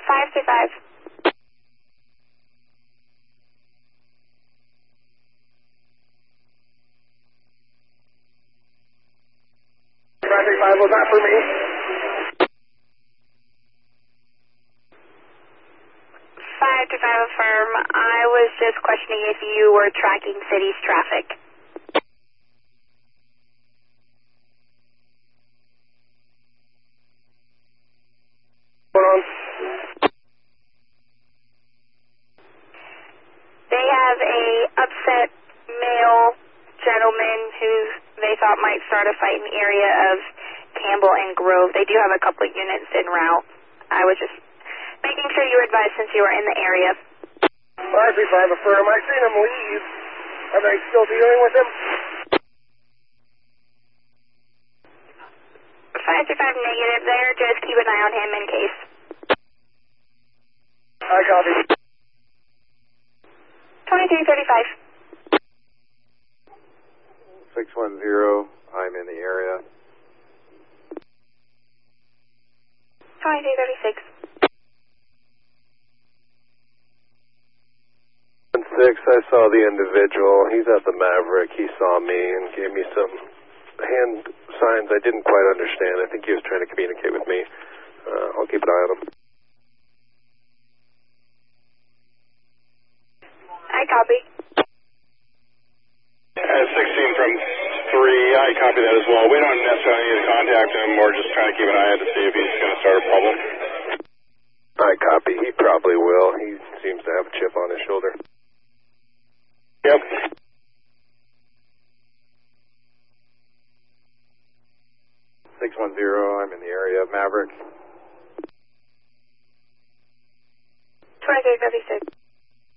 535. 535 was that for me? 525 affirm. I was just questioning if you were tracking city's traffic. Hold on. They have a upset male gentleman who they thought might start a fight in the area of Campbell and Grove. They do have a couple of units en route. I was just making sure you were advised since you were in the area. 535 affirm. I seen him leave. Are they still dealing with him? 535 negative there. Just keep an eye on him in case. I copy. 2335. 610, I'm in the area. 2336. 6, I saw the individual. He's at the Maverick. He saw me and gave me some hand signs I didn't quite understand. I think he was trying to communicate with me. I'll keep an eye on him. I copy. 16 from 3, I copy that as well. We don't necessarily need to contact him. We're just trying to keep an eye out to see if he's going to start a problem. I copy. He probably will. He seems to have a chip on his shoulder. Yep. 610, I'm in the area of Maverick. 2336.